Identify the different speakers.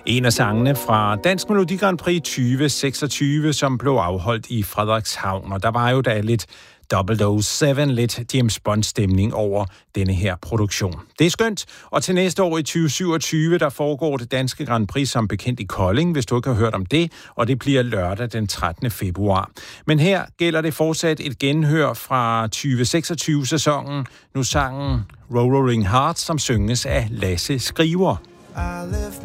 Speaker 1: En af sangene fra Dansk Melodi Grand Prix 2026, som blev afholdt i Frederikshavn. Og der var jo da lidt 007, lidt James Bond-stemning over denne her produktion. Det er skønt, og til næste år i 2027, der foregår det danske Grand Prix som bekendt i Kolding, hvis du ikke har hørt om det, og det bliver lørdag den 13. februar. Men her gælder det fortsat et genhør fra 2026-sæsonen, nu sangen Rolling Hearts, som synges af Lasse Skriver.
Speaker 2: I left